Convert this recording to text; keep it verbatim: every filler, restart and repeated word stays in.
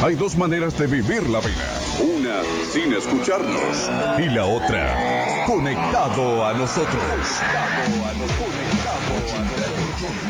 Hay dos maneras de vivir la vida. Una sin escucharnos y la otra conectado a nosotros. Conectado a nosotros.